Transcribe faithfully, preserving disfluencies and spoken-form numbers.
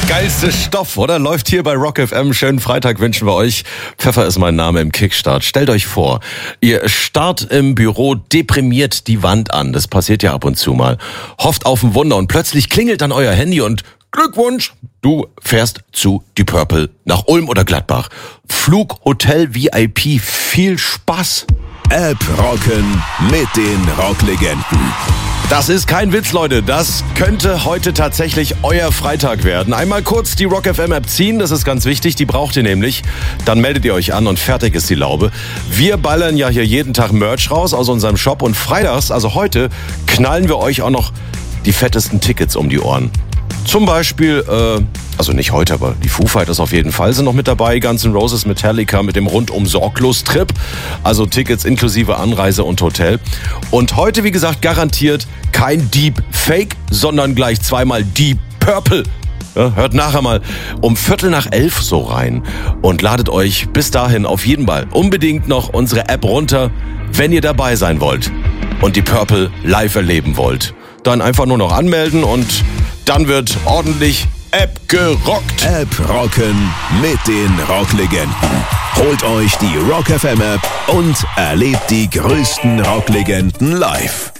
geilste Stoff, oder? Läuft hier bei Rock F M. Schönen Freitag wünschen wir euch. Pfeffer ist mein Name im Kickstart. Stellt euch vor, ihr starrt im Büro deprimiert die Wand an. Das passiert ja ab und zu mal. Hofft auf ein Wunder und plötzlich klingelt dann euer Handy und Glückwunsch, du fährst zu Deep Purple nach Ulm oder Gladbach. Flug, Hotel, V I P, viel Spaß. App rocken mit den Rocklegenden. Das ist kein Witz, Leute. Das könnte heute tatsächlich euer Freitag werden. Einmal kurz die Rock F M App ziehen, das ist ganz wichtig. Die braucht ihr nämlich. Dann meldet ihr euch an und fertig ist die Laube. Wir ballern ja hier jeden Tag Merch raus aus unserem Shop. Und freitags, also heute, knallen wir euch auch noch die fettesten Tickets um die Ohren. Zum Beispiel, äh, also nicht heute, aber die Foo Fighters auf jeden Fall sind noch mit dabei. Guns N' Roses, Metallica mit dem Rundum-Sorglos-Trip. Also Tickets inklusive Anreise und Hotel. Und heute, wie gesagt, garantiert kein Deep Fake, sondern gleich zweimal Deep Purple. Ja, hört nachher mal um Viertel nach elf so rein und ladet euch bis dahin auf jeden Fall unbedingt noch unsere App runter, wenn ihr dabei sein wollt und die Purple live erleben wollt. Dann einfach nur noch anmelden und dann wird ordentlich App gerockt. App rocken mit den Rocklegenden. Holt euch die Rock F M App und erlebt die größten Rocklegenden live.